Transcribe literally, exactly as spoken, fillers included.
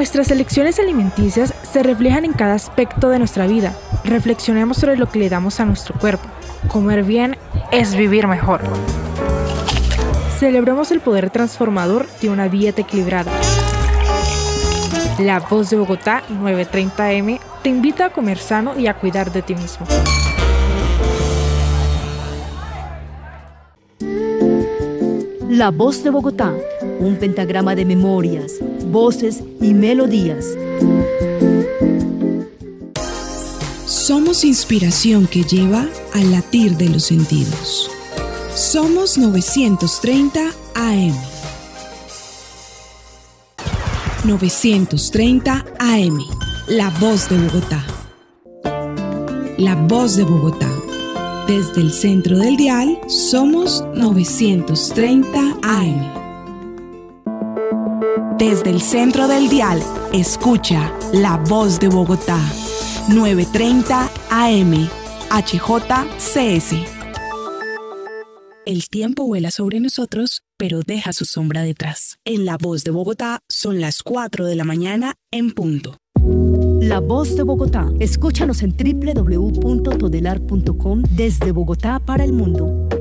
Nuestras elecciones alimenticias se reflejan en cada aspecto de nuestra vida. Reflexionemos sobre lo que le damos a nuestro cuerpo. Comer bien es vivir mejor. Celebremos el poder transformador de una dieta equilibrada. La Voz de Bogotá nueve treinta A M te invita a comer sano y a cuidar de ti mismo. La Voz de Bogotá, un pentagrama de memorias, voces y melodías. Somos inspiración que lleva al latir de los sentidos. Somos novecientos treinta A M. novecientos treinta A M, La Voz de Bogotá. La Voz de Bogotá. Desde el centro del dial, somos novecientos treinta A M. Desde el centro del dial, escucha La Voz de Bogotá. novecientos treinta A M, H J C S. El tiempo vuela sobre nosotros, pero deja su sombra detrás. En La Voz de Bogotá son las cuatro de la mañana en punto. La Voz de Bogotá. Escúchanos en doble u doble u doble u punto todelar punto com desde Bogotá para el mundo.